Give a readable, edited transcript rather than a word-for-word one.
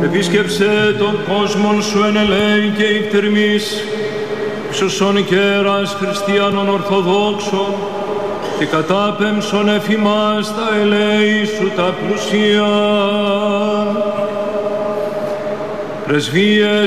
Επίσκεψε τον κόσμον σου εν ελέη και ικτερμής, ίσοσον κέρας χριστιανών ορθοδόξων, και κατάπεμψον εφημάς τα ελέη σου τα πλουσία. Πρεσβείες